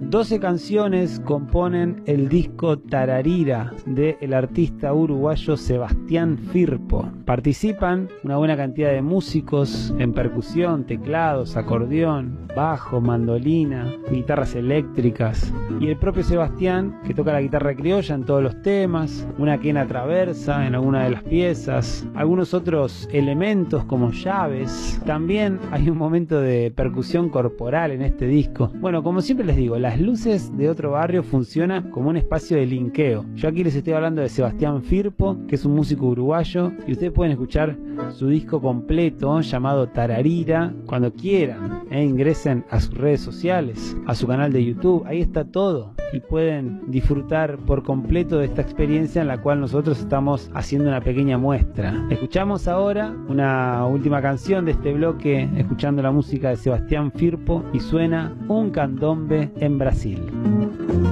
12 canciones componen el disco Tararira del artista uruguayo Sebastián Firpo. Participan una buena cantidad de músicos en percusión, teclados, acordeón, bajo, mandolina, guitarras eléctricas y el propio Sebastián, que toca la guitarra criolla en todos los temas, una quena traversa en alguna de las piezas, algunos otros elementos como llaves. También hay un momento de percusión corporal en este disco. Bueno, como siempre les digo, Las Luces de Otro Barrio funciona como un espacio de linkeo. Yo aquí les estoy hablando de Sebastián Firpo, que es un músico uruguayo, y ustedes pueden escuchar su disco completo llamado Tararira cuando quieran. Ingresen a sus redes sociales, a su canal de YouTube, ahí está todo y pueden disfrutar por completo de esta experiencia en la cual nosotros estamos haciendo una pequeña muestra. Escuchamos ahora una última canción de este bloque, escuchando la música de Sebastián Firpo, y suena Un Candombe en Brasil.